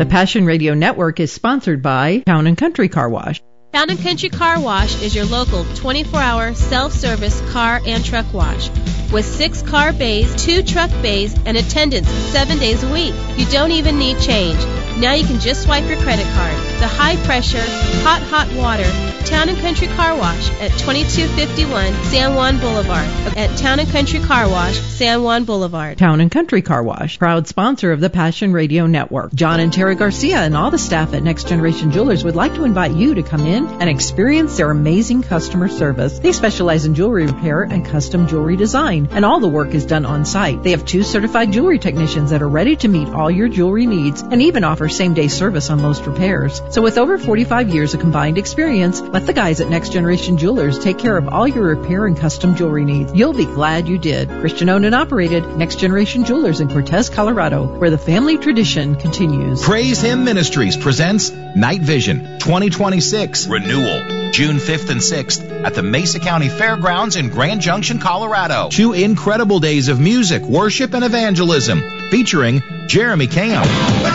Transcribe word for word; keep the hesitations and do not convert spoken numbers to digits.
The Passion Radio Network is sponsored by Town and Country Car Wash. Town and Country Car Wash is your local twenty-four hour self-service car and truck wash. With six car bays, two truck bays, and attendance seven days a week. You don't even need change. Now you can just swipe your credit card. The high-pressure, hot, hot water Town and Country Car Wash at twenty-two fifty-one San Juan Boulevard. At Town and Country Car Wash, San Juan Boulevard. Town and Country Car Wash, proud sponsor of the Passion Radio Network. John and Terry Garcia and all the staff at Next Generation Jewelers would like to invite you to come in and experience their amazing customer service. They specialize in jewelry repair and custom jewelry design, and all the work is done on site. They have two certified jewelry technicians that are ready to meet all your jewelry needs and even offer same-day service on most repairs. So with over forty-five years of combined experience, let the guys at Next Generation Jewelers take care of all your repair and custom jewelry needs. You'll be glad you did. Christian owned and operated, Next Generation Jewelers in Cortez, Colorado, where the family tradition continues. Praise Him Ministries presents Night Vision twenty twenty-six Renewal, June fifth and sixth at the Mesa County Fairgrounds in Grand Junction, Colorado. Two incredible days of music, worship, and evangelism featuring Jeremy Camp.